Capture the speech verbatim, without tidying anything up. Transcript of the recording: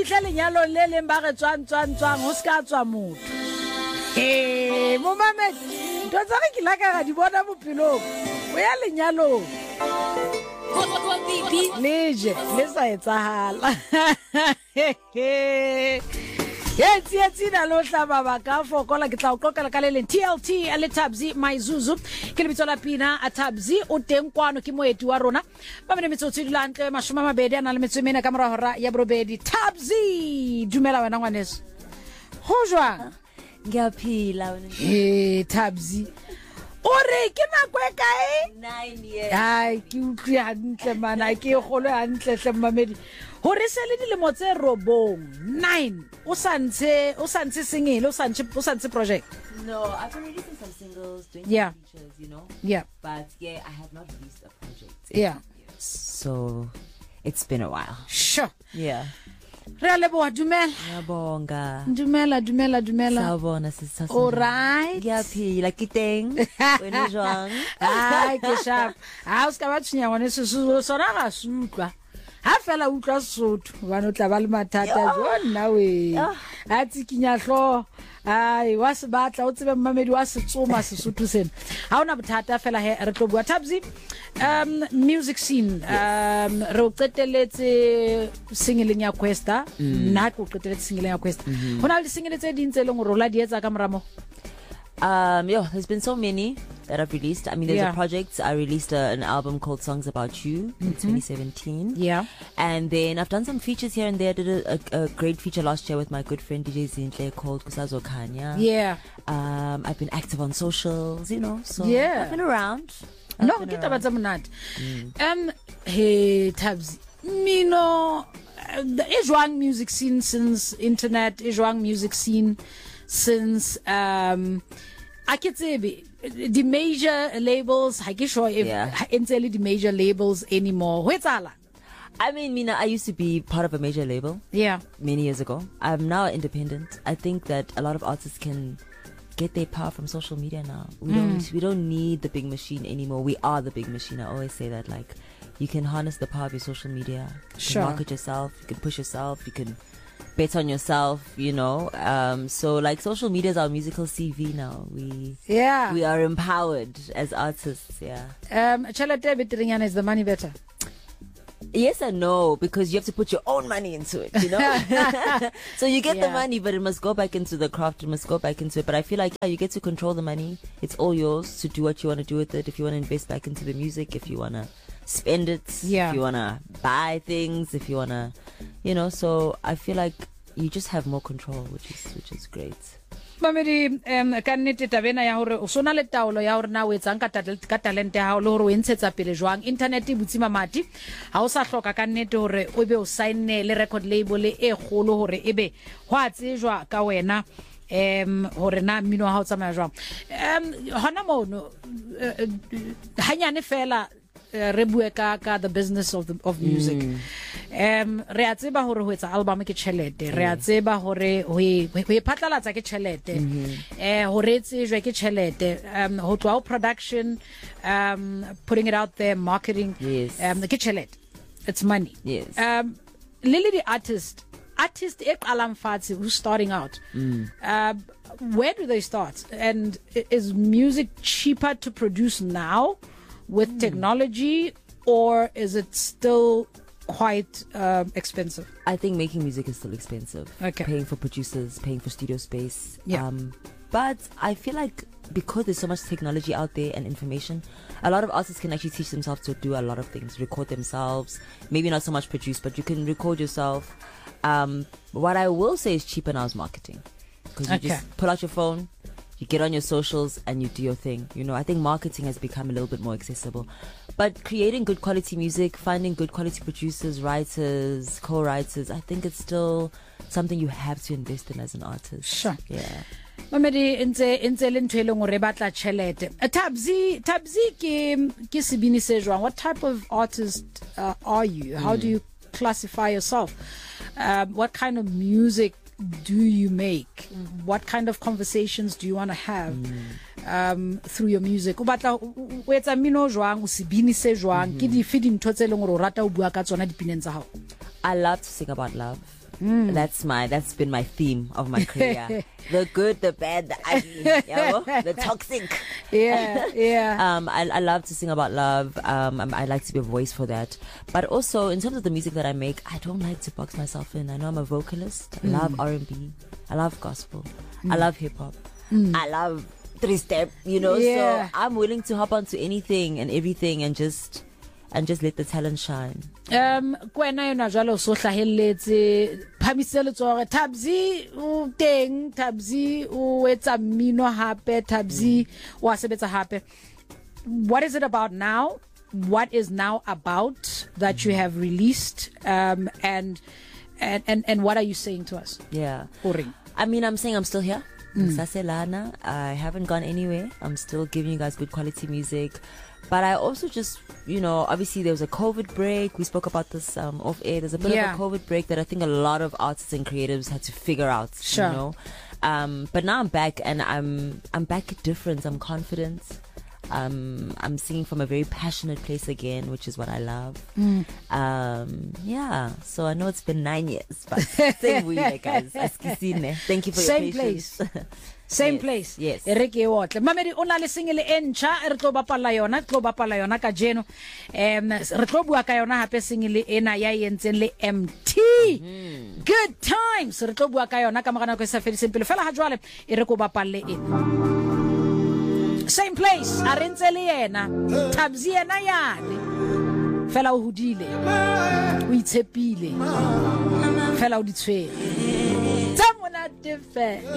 fihla lenyalo le leng ba re tswang tswang tswang ho ska tswa motho eh mo mamet ntwa tsa ke la ka ga di bona bophelong o ya lenyalo leje le sa etsahala Yes, yes, ina lo hlaba ba ka fokola ke tla o qoqela ka le leng T L T a le Tabzi Mayizuzu ke le bitso la pina a Tabzi o teng kwano ke moeti wa rona ba mene metsotso di lantle mashome a mabedi ana le metso e mena ka mora hora ya borobedi Tabzi dumela wena ngwaneso ho jwang ngiyaphila wena eh Tabzi ore ke nako e kae nine years ai ke utlwe hantle mana ke golo hantle hle mamedi hore se le dilemo tse robong nine o santse o santse singile o santse o santse project. No, I've been releasing some singles, doing yeah. features, you know. Yeah. But yeah, I have not released a project. Yeah. So it's been a while. Sure. Yeah. Re a leboha dumela. Ngiyabonga. Dumela dumela dumela. Sawubona sisasa. All right. Ngiyaphila ke teng. Wena jwang? Ai ke sharp. Ha o ska ba tshinya ngwane sesuzo sona ga sutlwa. Ha fela utlwa Sotho bana o tla ba le mathata jona we a tsikinya hlo ai wa se batla o tsebe mmamedi wa setsoma Sesotho sena ha ona bothata fela he re tlo bua Tabzi um music scene um re o qeteletse singling ya Questa nna go qeteletse singling ya Questa hona le singling tse dintse leng rola di etsa ka moramo. Um, yeah, there's been so many that I've released. I mean, there's yeah. a project. I released a, an album called Songs About You mm-hmm. in twenty seventeen. Yeah. And then I've done some features here and there. I did a, a, a great feature last year with my good friend D J Zinhle called Kusazo Kanya. Yeah. Um, I've been active on socials, you know, so yeah. I've been around. I've no, been get around. about mnat. Um, hey, Tabzi. Mino, the Ijwang music scene since internet, Ijwang music scene since um I could say the major labels I get sure if yeah. entirely the major labels anymore. I mean, Mina, I used to be part of a major label. Yeah. Many years ago. I'm now independent. I think that a lot of artists can get their power from social media now. We mm. don't we don't need the big machine anymore. We are the big machine. I always say that, like, you can harness the power of your social media. You sure. can market yourself, you can push yourself, you can bet on yourself, you know. Um, so like social media is our musical C V now. We yeah we are empowered as artists. Yeah. Um, is the money better? Yes and no, because you have to put your own money into it, you know. So you get yeah. the money, but it must go back into the craft. It must go back into it. But I feel like yeah, you get to control the money. It's all yours to do what you want to do with it. If you want to invest back into the music, if you want to spend it, yeah. if you want to buy things, if you want to, you know. So I feel like you just have more control, which is which is great. Mamedi um ka nnete tabena ya hore o sona le taolo ya hore na o etsang ka ka talent ya hao le hore o ntshetsa pele jwang internet e butsima mati ha o sa hloka ka nnete hore o be o sign le record label e kgolo hore ebe ho a tsejwa ka wena um hore na mmino ha o tsamaya jwang um hona mono hanyane fela re bue ka ka the business of the of music mm. um re a tseba hore ho etsa album ke chelete re a tseba hore ho ho iphatlalatsa ke chelete eh hore tsejwe ke chelete um ho twa production um putting it out there marketing yes. um ke chelete it's money yes. um Lily the artist artist e qalang fatshe who's starting out mm. uh, where do they start and is music cheaper to produce now with mm. technology, or is it still quite uh, expensive? I think making music is still expensive. Okay. Paying for producers, paying for studio space. Yeah. Um, but I feel like because there's so much technology out there and information, a lot of artists can actually teach themselves to do a lot of things. Record themselves, maybe not so much produce, but you can record yourself. Um, what I will say is cheaper now is marketing. Because you okay. just pull out your phone, you get on your socials and you do your thing. You know, I think marketing has become a little bit more accessible. But creating good quality music, finding good quality producers, writers, co-writers, I think it's still something you have to invest in as an artist. Sure. Yeah. Mamedi ntse ntse le ntwele ngore batla chelete. Tabzi Tabzi ke ke sebini se jwang. What type of artist uh, are you? How mm. do you classify yourself? Um, what kind of music do you make? Mm. What kind of conversations do you want to have mm. um, through your music? O batla o etsa mino jwang o sebini se jwang ke di feeding ntho tse leng gore o rata o bua ka tsona dipineng tsa hao? I love to sing about love. Mm. That's my that's been my theme of my career. The good, the bad, the ugly, you know? The toxic. Yeah, yeah. um, I, I love to sing about love. Um, I like to be a voice for that. But also, in terms of the music that I make, I don't like to box myself in. I know I'm a vocalist. I mm. love R and B. I love gospel. Mm. I love hip hop. Mm. I love three step. You know, yeah. so I'm willing to hop onto anything and everything and just and just let the talent shine. Um, kwena yona jalo so hlahelletse phamisele tsore Thabzi o teng Thabzi o etsa mmino hape Thabzi wa sebetsa hape. What is it about now? What is now about that mm-hmm. you have released um and and and and what are you saying to us? Yeah. Oring. I mean, I'm saying I'm still here. Mm. Saselana, I haven't gone anywhere. I'm still giving you guys good quality music. But I also just, you know, obviously there was a COVID break. We spoke about this um, off air. There's a bit yeah. of a COVID break that I think a lot of artists and creatives had to figure out. Sure. You know, um, but now I'm back and I'm I'm back different. I'm confident. Um, I'm singing from a very passionate place again, which is what I love. Mm. Um, yeah. So I know it's been nine years, but same way, guys. Thank you for same your patience. Place. Same yes, place. Yes. Ereke wotle. Mamedi o na le single entsha re tlo bapala yona, tlo bapala yona ka jeno. Em re tlo bua ka yona hape single ena ya yentseng le M T. Mm-hmm. Good times. Re tlo bua ka yona ka magana go sa fediseng pele fela ha jwale e re go bapalle ena. Same place. A re ntse le yena. Thabzi ena yale. Fela o hudile. O itshepile. Fela o ditshwere. Tsamona tefe.